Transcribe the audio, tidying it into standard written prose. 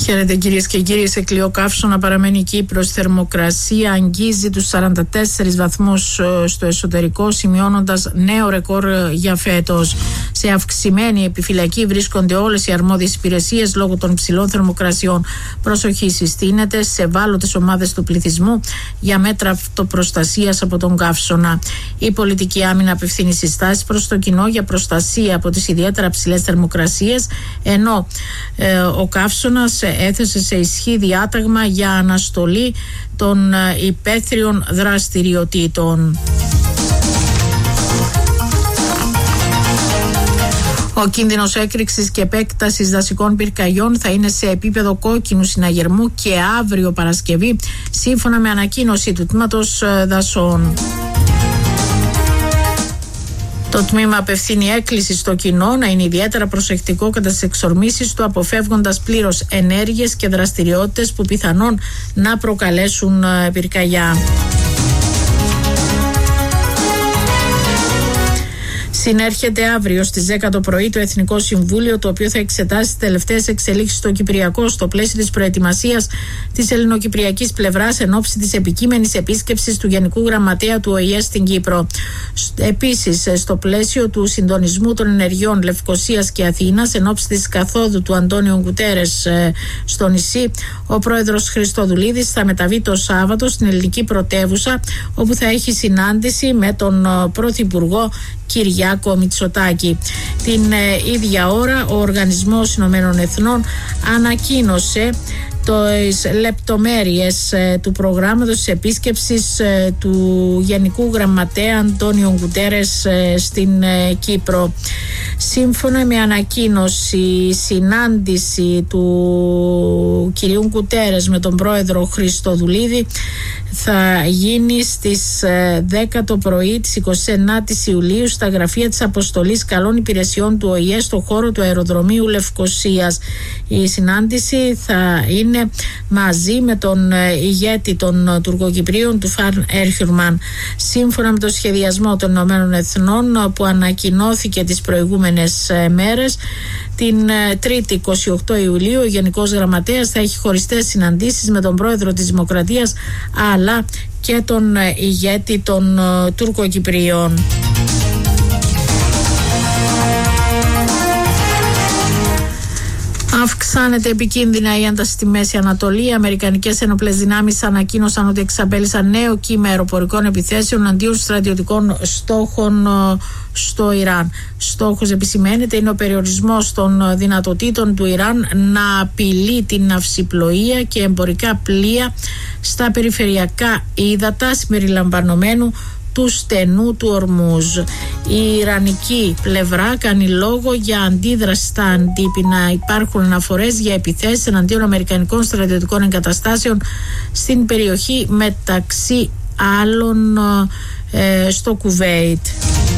Χαίρετε κυρίες και κύριοι, σε κλειό καύσωνα παραμένει η Κύπρος. Θερμοκρασία αγγίζει τους 44 βαθμούς στο εσωτερικό, σημειώνοντας νέο ρεκόρ για φέτος. Σε αυξημένη επιφυλακή βρίσκονται όλες οι αρμόδιες υπηρεσίες λόγω των ψηλών θερμοκρασιών. Προσοχή συστήνεται σε ευάλωτες ομάδες του πληθυσμού για μέτρα αυτοπροστασίας από τον καύσωνα. Η πολιτική άμυνα απευθύνει συστάσεις προς το κοινό για προστασία από τις ιδιαίτερα ψηλές θερμοκρασίες, ενώ ο καύσωνας έθεσε σε ισχύ διάταγμα για αναστολή των υπαίθριων δραστηριοτήτων. Ο κίνδυνος έκρηξης και επέκτασης δασικών πυρκαγιών θα είναι σε επίπεδο κόκκινου συναγερμού και αύριο Παρασκευή, σύμφωνα με ανακοίνωση του Τμήματος Δασών. Το τμήμα απευθύνει έκκληση στο κοινό να είναι ιδιαίτερα προσεκτικό κατά τις εξορμήσεις του, αποφεύγοντας πλήρως ενέργειες και δραστηριότητες που πιθανόν να προκαλέσουν πυρκαγιά. Συνέρχεται αύριο στις 10 το πρωί το Εθνικό Συμβούλιο, το οποίο θα εξετάσει τις τελευταίες εξελίξεις στο Κυπριακό στο πλαίσιο της προετοιμασίας της ελληνοκυπριακής πλευράς εν ώψη της επικείμενης επίσκεψης του Γενικού Γραμματέα του ΟΗΕ στην Κύπρο. Επίσης, στο πλαίσιο του συντονισμού των ενεργειών Λευκωσίας και Αθήνας εν ώψη της καθόδου του Αντώνιο Γκουτέρες στο νησί, ο πρόεδρος Χριστοδουλίδης θα μεταβεί το Σάββατο στην ελληνική πρωτεύουσα, όπου θα έχει συνάντηση με τον Πρωθυπουργό Κυριάκο Μητσοτάκη. Την ίδια ώρα ο Οργανισμός Ηνωμένων Εθνών ανακοίνωσε τις λεπτομέρειες του προγράμματος της επίσκεψης του Γενικού Γραμματέα Αντώνιο Γκουτέρες στην Κύπρο. Σύμφωνα με ανακοίνωση, η συνάντηση του κυρίου Γκουτέρες με τον πρόεδρο Χριστοδουλίδη θα γίνει στις 10 το πρωί της 29ης Ιουλίου στα γραφεία της Αποστολής Καλών Υπηρεσιών του ΟΗΕ στο χώρο του αεροδρομίου Λευκωσίας. Η συνάντηση θα είναι μαζί με τον ηγέτη των Τουρκοκυπρίων του Φαρν Έρχιουρμαν. Σύμφωνα με το σχεδιασμό των Ηνωμένων Εθνών που ανακοινώθηκε τις προηγούμενες μέρες, την 3η 28 Ιουλίου ο Γενικός Γραμματέας θα έχει χωριστές συναντήσεις με τον πρόεδρο της Δημοκρατίας αλλά και τον ηγέτη των Τουρκοκυπρίων. Αυξάνεται επικίνδυνα η ένταση στη Μέση Ανατολή. Οι Αμερικανικές ενόπλες δυνάμεις ανακοίνωσαν ότι εξαπέλυσαν νέο κύμα αεροπορικών επιθέσεων αντίον στρατιωτικών στόχων στο Ιράν. Στόχος, επισημαίνεται, είναι ο περιορισμός των δυνατοτήτων του Ιράν να απειλεί την ναυσιπλοεία και εμπορικά πλοία στα περιφερειακά ύδατα συμπεριλαμβανομένου του στενού του Ορμούζ. Η ιρανική πλευρά κάνει λόγο για αντίδραση στα αντίπεινα. Υπάρχουν αναφορές για επιθέσεις εναντίον αμερικανικών στρατιωτικών εγκαταστάσεων στην περιοχή, μεταξύ άλλων στο Κουβέιτ.